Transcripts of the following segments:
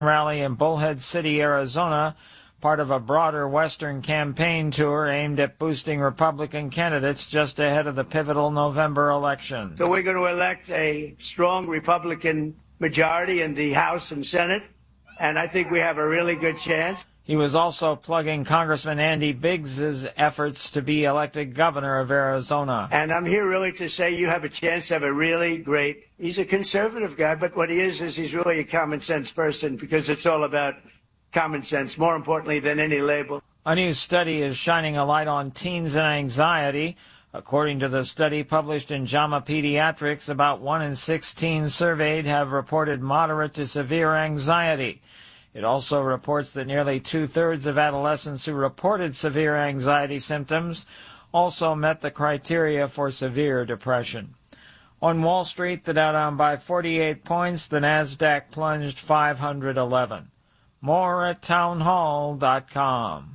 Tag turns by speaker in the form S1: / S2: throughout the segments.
S1: rally in Bullhead City, Arizona, part of a broader Western campaign tour aimed at boosting Republican candidates just ahead of the pivotal November election.
S2: So we're going to elect a strong Republican majority in the House and Senate, and I think we have a really good chance.
S1: He was also plugging Congressman Andy Biggs' efforts to be elected governor of Arizona.
S2: And I'm here really to say you have a chance to have a really great, he's a conservative guy, but what he is he's really a common sense person, because it's all about common sense, more importantly than any label.
S1: A new study is shining a light on teens and anxiety. According to the study published in JAMA Pediatrics, about 1 in 6 teens surveyed have reported moderate to severe anxiety. It also reports that nearly 2/3 of adolescents who reported severe anxiety symptoms also met the criteria for severe depression. On Wall Street, the Dow down by 48 points, the Nasdaq plunged 511. More at townhall.com.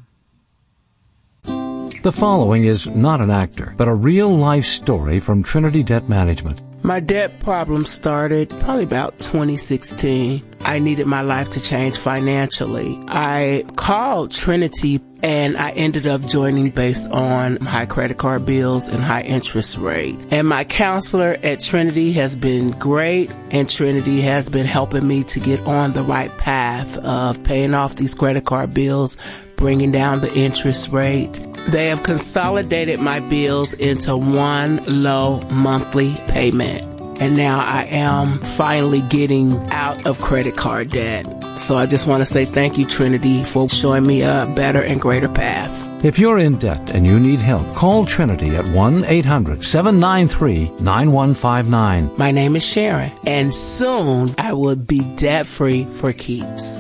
S3: The following is not an actor, but a real-life story from Trinity Debt Management.
S4: My debt problem started probably about 2016. I needed my life to change financially. I called Trinity and I ended up joining based on high credit card bills and high interest rate. And my counselor at Trinity has been great, and Trinity has been helping me to get on the right path of paying off these credit card bills, bringing down the interest rate. They have consolidated my bills into one low monthly payment. And now I am finally getting out of credit card debt. So I just want to say thank you, Trinity, for showing me a better and greater path.
S3: If you're in debt and you need help, call Trinity at 1-800-793-9159.
S4: My name is Sharon, and soon I will be debt-free for keeps.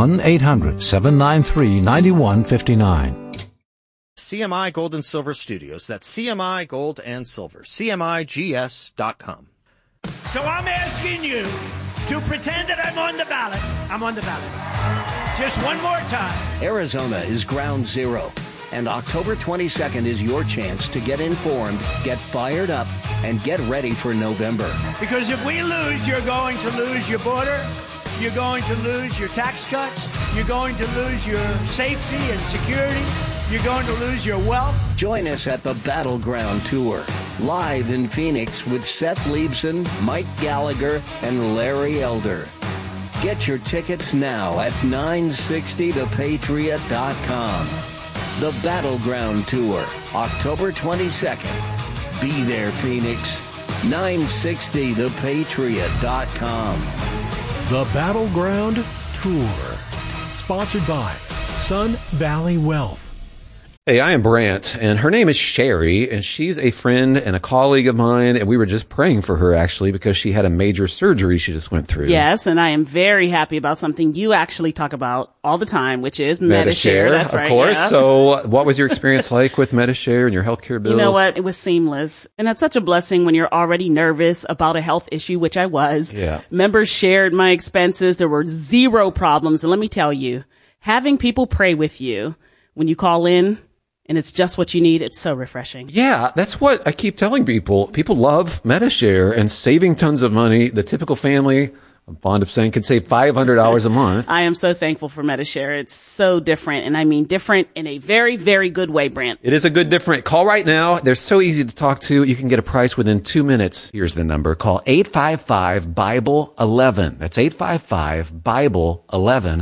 S3: 1-800-793-9159.
S5: CMI Gold and Silver Studios. That's CMI Gold and Silver. CMIGS.com.
S2: So I'm asking you to pretend that I'm on the ballot. I'm on the ballot. Just one more time.
S6: Arizona is ground zero, and October 22nd is your chance to get informed, get fired up, and get ready for November.
S2: Because if we lose, you're going to lose your border. You're going to lose your tax cuts. You're going to lose your safety and security. You're going to lose your wealth.
S6: Join us at the Battleground Tour, live in Phoenix with Seth Leibson, Mike Gallagher, and Larry Elder. Get your tickets now at 960thepatriot.com. The Battleground Tour, October 22nd. Be there, Phoenix. 960thepatriot.com.
S7: The Battleground Tour, sponsored by Sun Valley Wealth.
S8: Hey, I am Brant, and her name is Sherry, and she's a friend and a colleague of mine, and we were just praying for her, actually, because she had a major surgery she just went through.
S9: Yes, and I am very happy about something you actually talk about all the time, which is Medi-Share. That's right,
S8: of course.
S9: Yeah.
S8: So what was your experience like with Medi-Share and your healthcare bills?
S9: You know what? It was seamless. And that's such a blessing when you're already nervous about a health issue, which I was.
S8: Yeah.
S9: Members shared my expenses. There were zero problems. And let me tell you, having people pray with you when you call in, and it's just what you need, it's so refreshing.
S8: Yeah, that's what I keep telling people. People love Medi-Share and saving tons of money. The typical family, I'm fond of saying, can save $500 a month.
S9: I am so thankful for Medi-Share. It's so different, and I mean different in a very, very good way, Brant.
S8: It is a good different. Call right now. They're so easy to talk to. You can get a price within 2 minutes. Here's the number. Call 855-BIBLE-11. That's 855-BIBLE-11.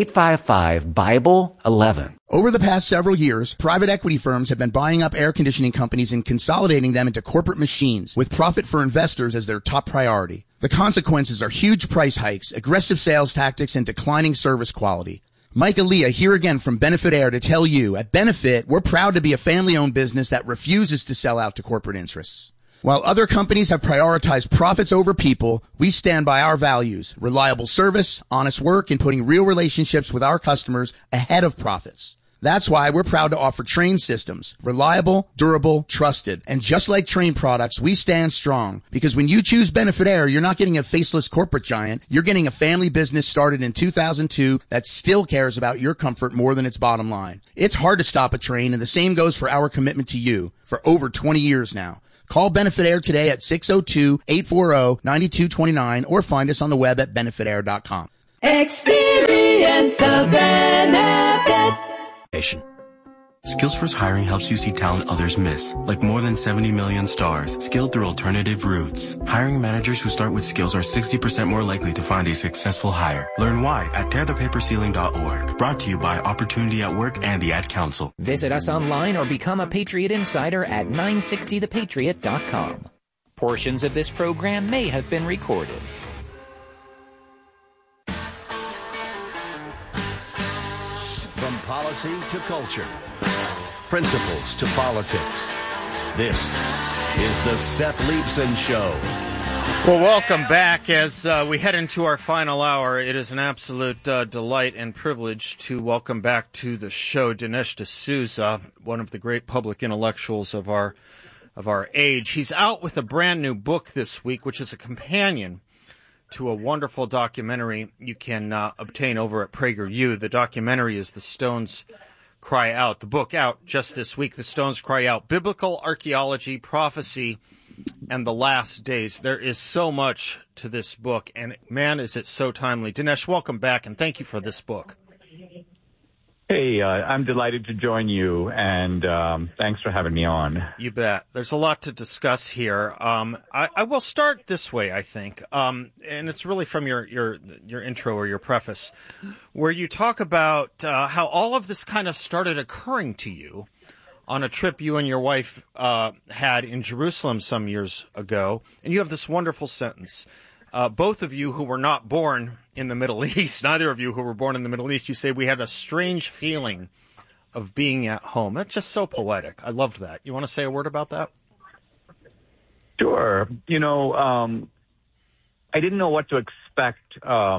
S8: 855-BIBLE-11.
S10: Over the past several years, private equity firms have been buying up air conditioning companies and consolidating them into corporate machines, with profit for investors as their top priority. The consequences are huge price hikes, aggressive sales tactics, and declining service quality. Mike Aaliyah here again from Benefit Air to tell you, at Benefit, we're proud to be a family-owned business that refuses to sell out to corporate interests. While other companies have prioritized profits over people, we stand by our values: reliable service, honest work, and putting real relationships with our customers ahead of profits. That's why we're proud to offer Trane systems. Reliable, durable, trusted. And just like Trane products, we stand strong. Because when you choose Benefit Air, you're not getting a faceless corporate giant. You're getting a family business started in 2002 that still cares about your comfort more than its bottom line. It's hard to stop a train, and the same goes for our commitment to you for over 20 years now. Call Benefit Air today at 602-840-9229 or find us on the web at benefitair.com.
S11: Experience the benefit.
S12: Skillsforce Hiring helps you see talent others miss, like more than 70 million stars, skilled through alternative routes. Hiring managers who start with skills are 60% more likely to find a successful hire. Learn why at tearthepaperceiling.org. Brought to you by Opportunity at Work and the Ad Council.
S13: Visit us online or become a Patriot Insider at 960thepatriot.com. Portions of this program may have been recorded.
S14: From policy to culture, principles to politics, this is the Seth Leibsohn Show.
S5: Well, welcome back as we head into our final hour. It is an absolute delight and privilege to welcome back to the show Dinesh D'Souza, one of the great public intellectuals of our age. He's out with a brand new book this week, which is a companion to a wonderful documentary you can obtain over at PragerU. The documentary is The Stones Cry Out. The book out just this week, The Stones Cry Out, Biblical Archaeology, Prophecy, and the Last Days. There is so much to this book, and man, is it so timely. Dinesh, welcome back, and thank you for this book.
S15: Hey, I'm delighted to join you, and thanks for having me on.
S5: You bet. There's a lot to discuss here. I will start this way, I think, and it's really from your intro or your preface, where you talk about how all of this kind of started occurring to you on a trip you and your wife had in Jerusalem some years ago, and you have this wonderful sentence. Both of you who were not born in the Middle East, neither of you who were born in the Middle East, you say we had a strange feeling of being at home. That's just so poetic. I loved that. You want to say a word about that?
S15: Sure. I didn't know what to expect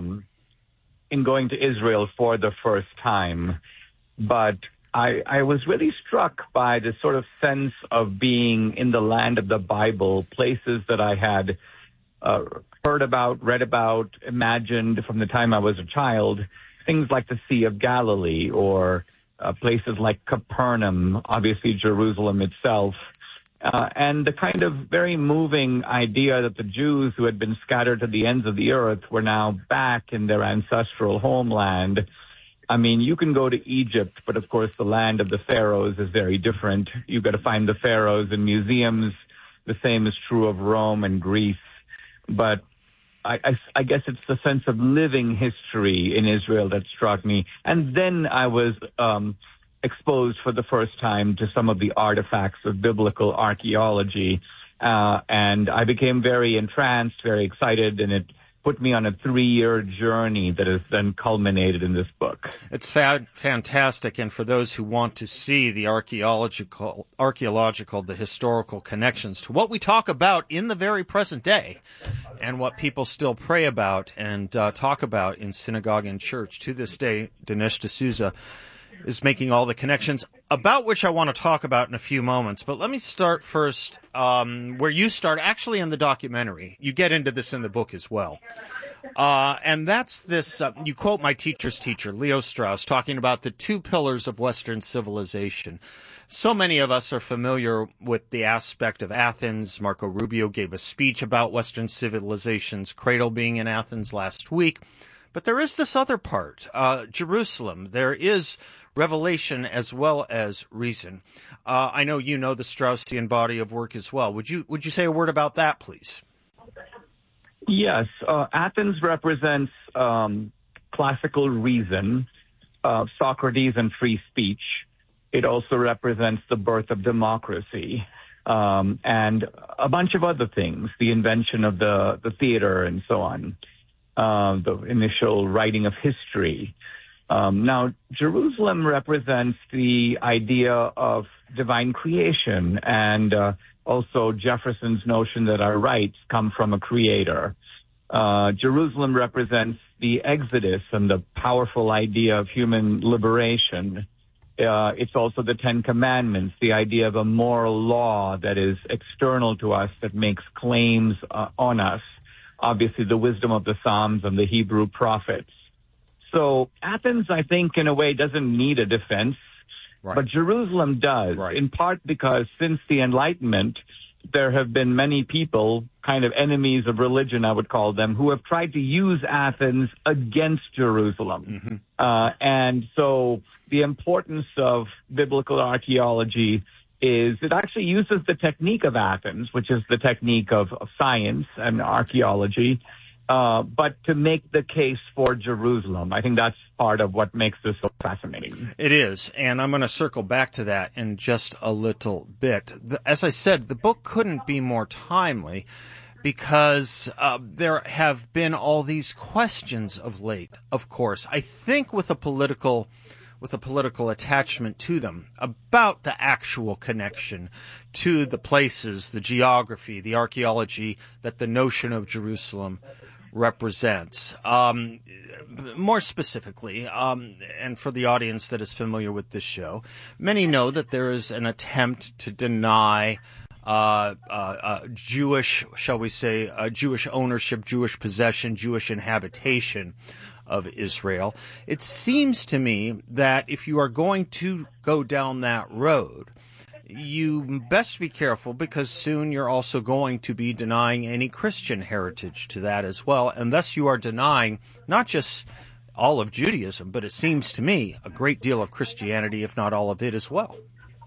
S15: in going to Israel for the first time, but I was really struck by the sort of sense of being in the land of the Bible, places that I had heard about, read about, imagined from the time I was a child, things like the Sea of Galilee or places like Capernaum, obviously Jerusalem itself, and the kind of very moving idea that the Jews who had been scattered to the ends of the earth were now back in their ancestral homeland. I mean, you can go to Egypt, but of course the land of the pharaohs is very different. You've got to find the pharaohs in museums. The same is true of Rome and Greece. But I guess it's the sense of living history in Israel that struck me. And then I was exposed for the first time to some of the artifacts of biblical archaeology. And I became very entranced, very excited, and it put me on a 3-year journey that has then culminated in this book.
S5: It's fantastic, and for those who want to see the archaeological, the historical connections to what we talk about in the very present day, and what people still pray about and talk about in synagogue and church to this day, Dinesh D'Souza is making all the connections, about which I want to talk about in a few moments. But let me start first where you start, actually in the documentary. You get into this in the book as well. And that's this, you quote my teacher's teacher, Leo Strauss, talking about the 2 pillars of Western civilization. So many of us are familiar with the aspect of Athens. Marco Rubio gave a speech about Western civilization's cradle being in Athens last week. But there is this other part, Jerusalem. There is revelation as well as reason. I know you know the Straussian body of work as well. Would you say a word about that, please?
S15: Yes. Athens represents classical reason, Socrates and free speech. It also represents the birth of democracy and a bunch of other things, the invention of the theater and so on, the initial writing of history. Now, Jerusalem represents the idea of divine creation and also Jefferson's notion that our rights come from a creator. Jerusalem represents the Exodus and the powerful idea of human liberation. It's also the 10 Commandments, the idea of a moral law that is external to us, that makes claims on us. Obviously, the wisdom of the Psalms and the Hebrew prophets. So Athens, I think, in a way, doesn't need a defense, right, but Jerusalem does, right, in part because since the Enlightenment, there have been many people, kind of enemies of religion, I would call them, who have tried to use Athens against Jerusalem. And so the importance of biblical archaeology is it actually uses the technique of Athens, which is the technique of science and archaeology, but to make the case for Jerusalem. I think that's part of what makes this so fascinating.
S5: It is, and I'm going to circle back to that in just a little bit. As I said, the book couldn't be more timely because there have been all these questions of late, of course. I think with a political attachment to them, about the actual connection to the places, the geography, the archaeology that the notion of Jerusalem represents. More specifically, and for the audience that is familiar with this show, many know that there is an attempt to deny Jewish, shall we say, Jewish ownership, Jewish possession, Jewish inhabitation of Israel. It seems to me that if you are going to go down that road, you best be careful, because soon you're also going to be denying any Christian heritage to that as well, and thus you are denying not just all of Judaism, but it seems to me a great deal of Christianity, if not all of it as well.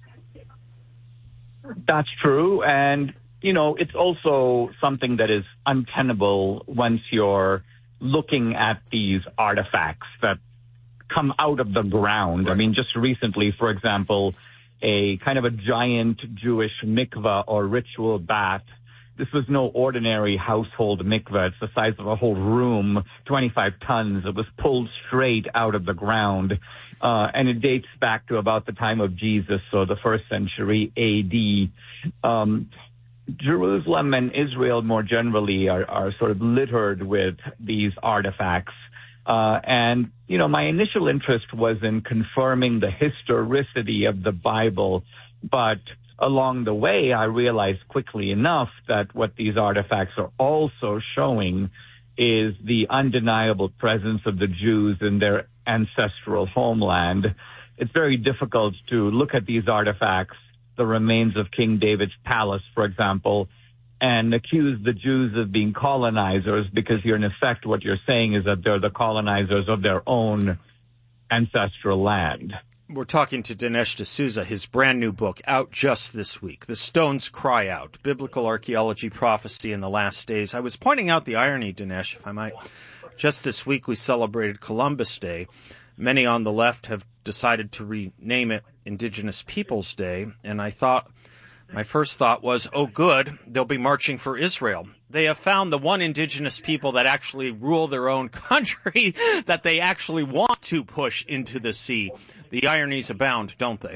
S15: That's true, and, you know, it's also something that is untenable once you're looking at these artifacts that come out of the ground. I mean, just recently, for example, a kind of a giant Jewish mikveh or ritual bath. This was no ordinary household mikveh. It's the size of a whole room, 25 tons. It was pulled straight out of the ground, and it dates back to about the time of Jesus, so the 1st century A.D. Jerusalem and Israel more generally are sort of littered with these artifacts. And, you know, my initial interest was in confirming the historicity of the Bible, but along the way, I realized quickly enough that what these artifacts are also showing is the undeniable presence of the Jews in their ancestral homeland. It's very difficult to look at these artifacts, the remains of King David's palace, for example, and accuse the Jews of being colonizers, because you're, in effect, what you're saying is that they're the colonizers of their own ancestral land.
S5: We're talking to Dinesh D'Souza, his brand new book, out just this week, The Stones Cry Out, Biblical Archaeology, Prophecy in the Last Days. I was pointing out the irony, Dinesh, if I might. Just this week we celebrated Columbus Day. Many on the left have decided to rename it Indigenous Peoples Day, and my first thought was, oh good, they'll be marching for Israel. They have found the one indigenous people that actually rule their own country that they actually want to push into the sea. The ironies abound, don't they?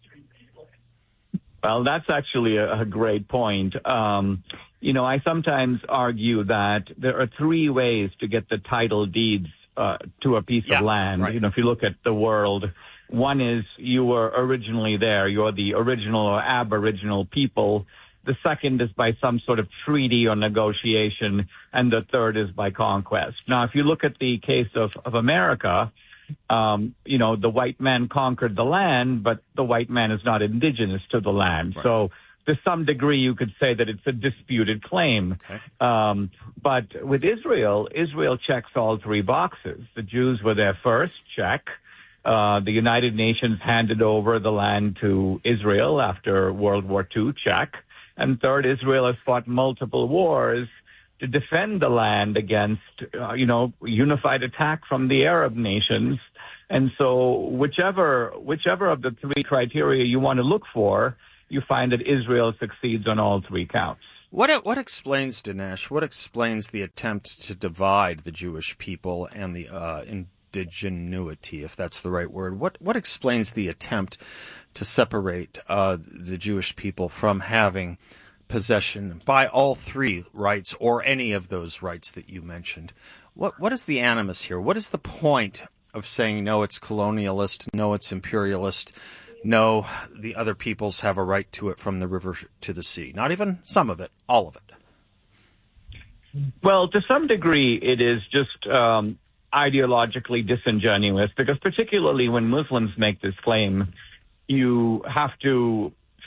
S15: Well, that's actually a great point. You know, I sometimes argue that there are 3 ways to get the title deeds to a piece of land. Right. You know, if you look at the world, one is you were originally there. You're the original or aboriginal people. The second is by some sort of treaty or negotiation. And the third is by conquest. Now, if you look at the case of America, you know, the white man conquered the land, but the white man is not indigenous to the land. Right. So to some degree, you could say that it's a disputed claim. Okay. But with Israel checks all 3 boxes. The Jews were there first, check. The United Nations handed over the land to Israel after World War II, check. And third, Israel has fought multiple wars to defend the land against, unified attack from the Arab nations. And so whichever of the 3 criteria you want to look for, you find that Israel succeeds on all 3 counts.
S5: What explains, Dinesh, what explains the attempt to divide the Jewish people and the indigenuity, if that's the right word? What explains the attempt to separate the Jewish people from having possession by all 3 rights, or any of those rights that you mentioned? What is the animus here? What is the point of saying, no, it's colonialist, no, it's imperialist, no, the other peoples have a right to it from the river to the sea? Not even some of it, all of it.
S15: Well, to some degree, it is just ideologically disingenuous, because particularly when Muslims make this claim, you have to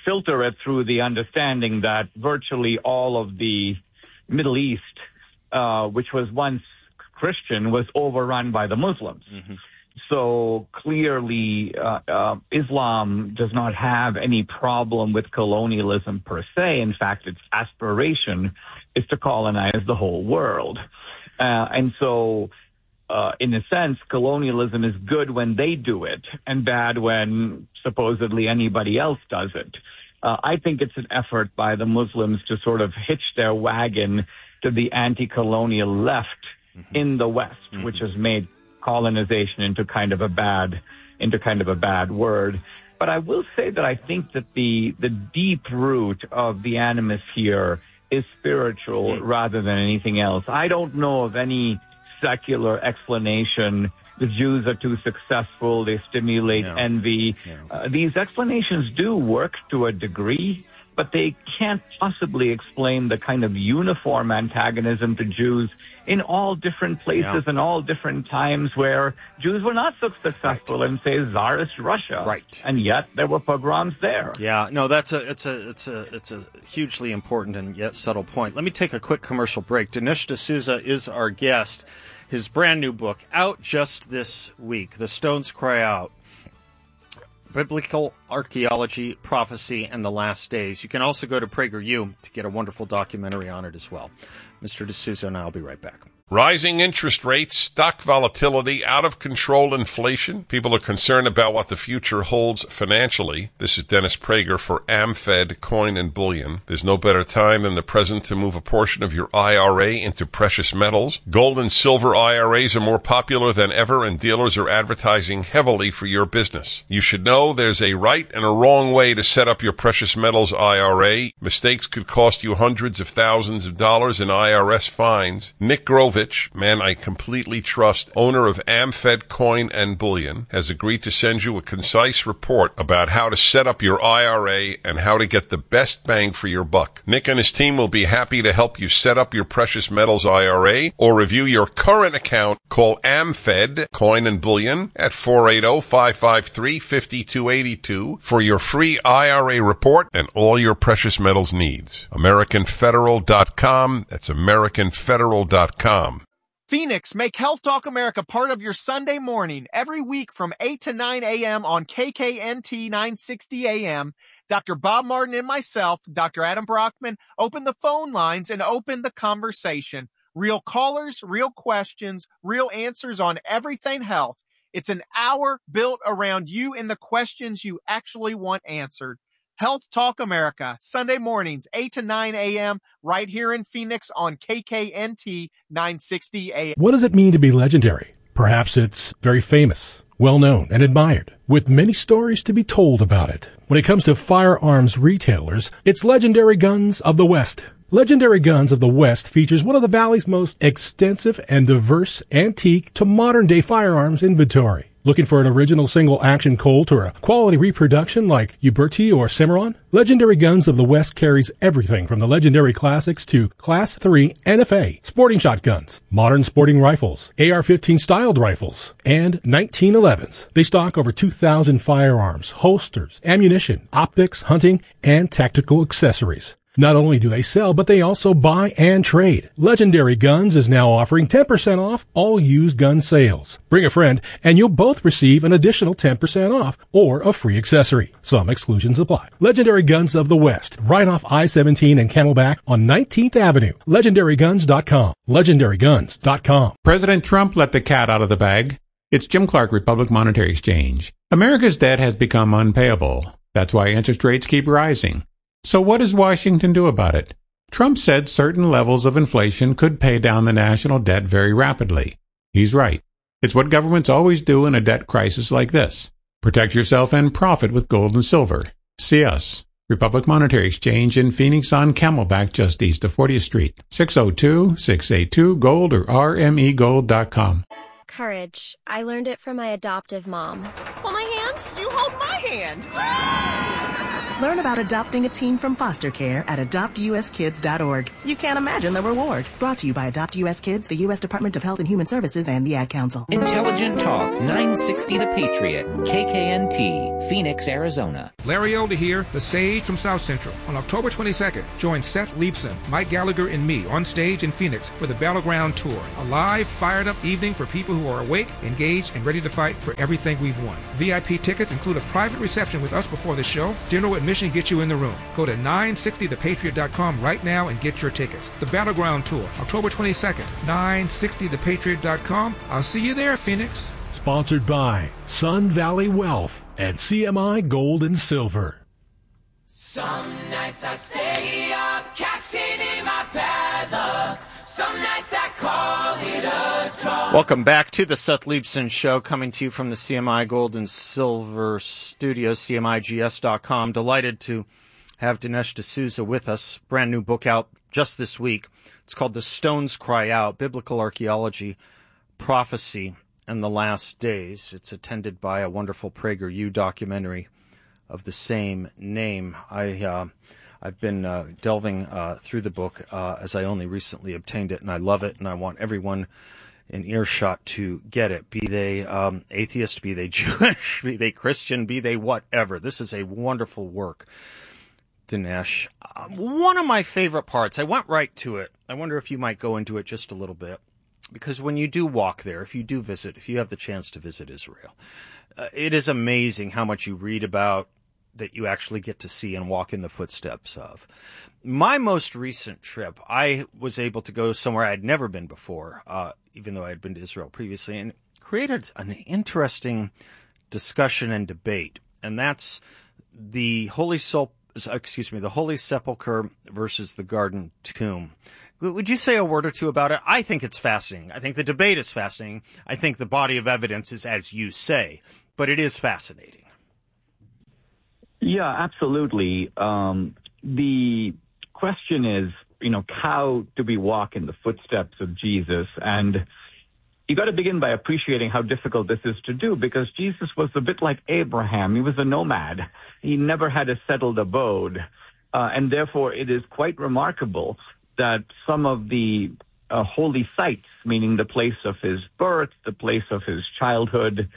S15: filter it through the understanding that virtually all of the Middle East, which was once Christian, was overrun by the Muslims. Mm-hmm. So clearly, Islam does not have any problem with colonialism per se. In fact, its aspiration is to colonize the whole world. And so, in a sense, colonialism is good when they do it and bad when supposedly anybody else does it. I think it's an effort by the Muslims to sort of hitch their wagon to the anti-colonial left in the West, which has made colonization into kind of a bad word. But I will say that I think that the deep root of the animus here is spiritual rather than anything else. I don't know of any secular explanation. The Jews are too successful. They stimulate envy. These explanations do work to a degree, but they can't possibly explain the kind of uniform antagonism to Jews in all different places and all different times where Jews were not so successful in, say, Tsarist Russia.
S5: Right.
S15: And yet there were pogroms there.
S5: Yeah, no, it's a hugely important and yet subtle point. Let me take a quick commercial break. Dinesh D'Souza is our guest. His brand new book, out just this week, The Stones Cry Out: Biblical Archaeology, Prophecy, and the Last Days. You can also go to PragerU to get a wonderful documentary on it as well. Mr. D'Souza and I will be right back.
S16: Rising interest rates, stock volatility, out-of-control inflation. People are concerned about what the future holds financially. This is Dennis Prager for AmFed Coin and Bullion. There's no better time than the present to move a portion of your IRA into precious metals. Gold and silver IRAs are more popular than ever, and dealers are advertising heavily for your business. You should know there's a right and a wrong way to set up your precious metals IRA. Mistakes could cost you hundreds of thousands of dollars in IRS fines. Nick Grove, man I completely trust, owner of AmFed Coin and Bullion, has agreed to send you a concise report about how to set up your IRA and how to get the best bang for your buck. Nick and his team will be happy to help you set up your precious metals IRA or review your current account. Call AmFed Coin and Bullion at 480-553-5282 for your free IRA report and all your precious metals needs. AmericanFederal.com. That's AmericanFederal.com.
S17: Phoenix, make Health Talk America part of your Sunday morning. Every week from 8 to 9 a.m. on KKNT 960 a.m., Dr. Bob Martin and myself, Dr. Adam Brockman, open the phone lines and open the conversation. Real callers, real questions, real answers on everything health. It's an hour built around you and the questions you actually want answered. Health Talk America, Sunday mornings, 8 to 9 a.m., right here in Phoenix on KKNT 960 a.m.
S7: What does it mean to be legendary? Perhaps it's very famous, well-known, and admired, with many stories to be told about it. When it comes to firearms retailers, it's Legendary Guns of the West. Legendary Guns of the West features one of the Valley's most extensive and diverse antique to modern-day firearms inventory. Looking for an original single-action Colt or a quality reproduction like Uberti or Cimarron? Legendary Guns of the West carries everything from the legendary classics to Class III NFA, sporting shotguns, modern sporting rifles, AR-15 styled rifles, and 1911s. They stock over 2,000 firearms, holsters, ammunition, optics, hunting, and tactical accessories. Not only do they sell, but they also buy and trade. Legendary Guns is now offering 10% off all used gun sales. Bring a friend, and you'll both receive an additional 10% off or a free accessory. Some exclusions apply. Legendary Guns of the West, right off I-17 and Camelback on 19th Avenue. LegendaryGuns.com. LegendaryGuns.com.
S18: President Trump let the cat out of the bag. It's Jim Clark, Republic Monetary Exchange. America's debt has become unpayable. That's why interest rates keep rising. So what does Washington do about it? Trump said certain levels of inflation could pay down the national debt very rapidly. He's right. It's what governments always do in a debt crisis like this. Protect yourself and profit with gold and silver. See us, Republic Monetary Exchange in Phoenix on Camelback just east of 40th Street. 602-682-GOLD or rmegold.com.
S19: Courage. I learned it from my adoptive mom.
S20: Hold my hand. You hold my hand.
S19: Learn about adopting a teen from foster care at adoptuskids.org. You can't imagine the reward. Brought to you by Adopt US Kids, the U.S. Department of Health and Human Services, and the Ad Council.
S13: Intelligent Talk, 960 The Patriot, KKNT, Phoenix, Arizona.
S20: Larry Elder here, the Sage from South Central. On October 22nd, join Seth Leibson, Mike Gallagher, and me on stage in Phoenix for the Battleground Tour. A live, fired-up evening for people who are awake, engaged, and ready to fight for everything we've won. VIP tickets include a private reception with us before the show. General admission gets you in the room. Go to 960thepatriot.com right now and get your tickets. The Battleground Tour, October 22nd, 960thepatriot.com. I'll see you there, Phoenix.
S7: Sponsored by Sun Valley Wealth and CMI Gold and Silver.
S11: Some nights I stay up, cashing in my bad luck. Some nights I call it a draw.
S5: Welcome back to the Seth Leibson Show, coming to you from the CMI Gold and Silver Studios, CMIGS.com. Delighted to have Dinesh D'Souza with us. Brand new book out just this week. It's called The Stones Cry Out, Biblical Archaeology, Prophecy, and the Last Days. It's attended by a wonderful PragerU documentary of the same name. I've been delving through the book as I only recently obtained it, and I love it, and I want everyone in earshot to get it, be they atheist, be they Jewish, be they Christian, be they whatever. This is a wonderful work, Dinesh. One of my favorite parts, I went right to it. I wonder if you might go into it just a little bit, because when you do walk there, if you do visit, if you have the chance to visit Israel, it is amazing how much you read about that you actually get to see and walk in the footsteps of. My most recent trip, I was able to go somewhere I had never been before, even though I had been to Israel previously, and created an interesting discussion and debate. And that's the Holy Sepulchre versus the Garden Tomb. Would you say a word or two about it? I think it's fascinating. I think the debate is fascinating. I think the body of evidence is as you say, but it is fascinating.
S15: Yeah, absolutely. The question is, how do we walk in the footsteps of Jesus? And you got to begin by appreciating how difficult this is to do, because Jesus was a bit like Abraham. He was a nomad. He never had a settled abode. And therefore, it is quite remarkable that some of the holy sites, meaning the place of his birth, the place of his childhood,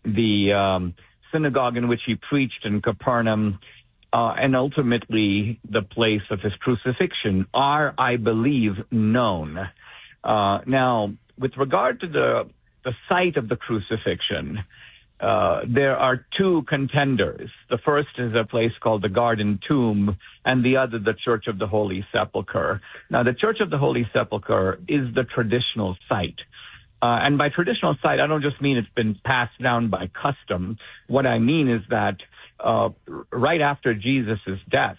S15: the synagogue in which he preached in Capernaum, and ultimately the place of his crucifixion are, I believe, known. Now, with regard to the site of the crucifixion, there are two contenders. The first is a place called the Garden Tomb, and the other the Church of the Holy Sepulchre. Now, the Church of the Holy Sepulchre is the traditional site. And by traditional site, I don't just mean it's been passed down by custom. What I mean is that right after Jesus' death,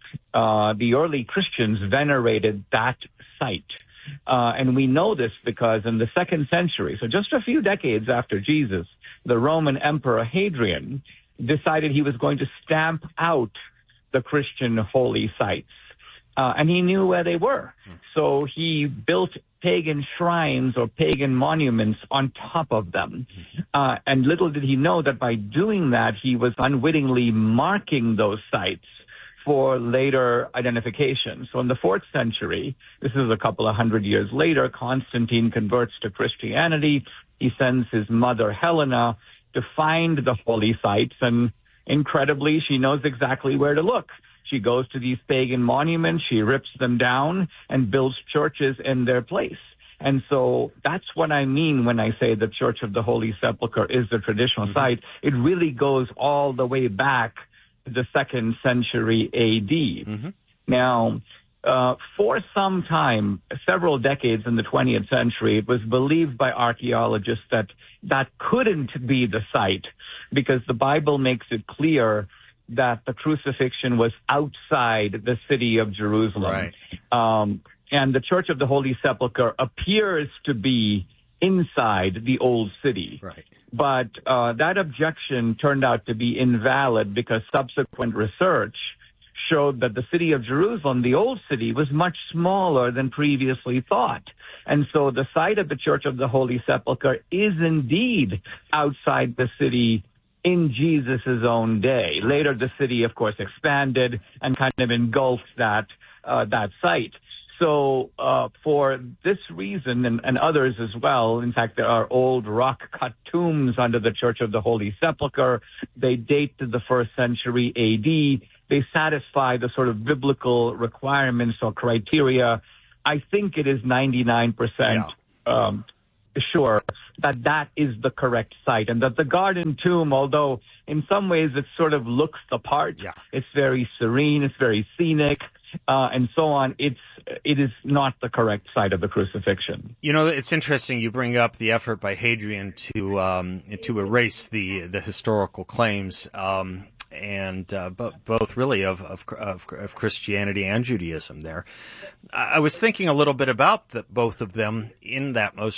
S15: the early Christians venerated that site. And we know this because in the 2nd century, so just a few decades after Jesus, the Roman Emperor Hadrian decided he was going to stamp out the Christian holy sites. And he knew where they were. So he built pagan shrines or pagan monuments on top of them. And little did he know that by doing that, he was unwittingly marking those sites for later identification. So in the 4th century, this is a couple of hundred years later, Constantine converts to Christianity. He sends his mother, Helena, to find the holy sites. And incredibly, she knows exactly where to look. She goes to these pagan monuments, she rips them down and builds churches in their place. And so that's what I mean when I say the Church of the Holy Sepulchre is the traditional site. It really goes all the way back to the 2nd century A.D. Now, for some time, several decades in the 20th century, it was believed by archaeologists that that couldn't be the site because the Bible makes it clear that the crucifixion was outside the city of Jerusalem. Right. And the Church of the Holy Sepulchre appears to be inside the old city. Right. But that objection turned out to be invalid because subsequent research showed that the city of Jerusalem, the old city, was much smaller than previously thought. And so the site of the Church of the Holy Sepulchre is indeed outside the city in Jesus' own day. Later, the city, of course, expanded and kind of engulfed that site. So for this reason and others as well, in fact, there are old rock-cut tombs under the Church of the Holy Sepulchre. They date to the 1st century A.D. They satisfy the sort of biblical requirements or criteria. I think it is 99% sure that is the correct site, and that the Garden Tomb, although in some ways it sort of looks the part, it's very serene, it's very scenic, and so on, it is not the correct site of the crucifixion.
S5: You know, it's interesting you bring up the effort by Hadrian to erase the historical claims, and both really of Christianity and Judaism there. I was thinking a little bit about both of them in that most